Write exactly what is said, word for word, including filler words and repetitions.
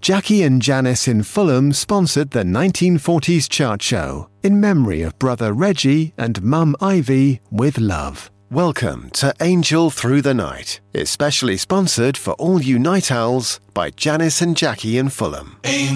Jackie and Janice in Fulham sponsored the nineteen forties chart show in memory of brother Reggie and mum Ivy with love. Welcome to Angel Through the Night, especially sponsored for all you night owls by Janice and Jackie in Fulham.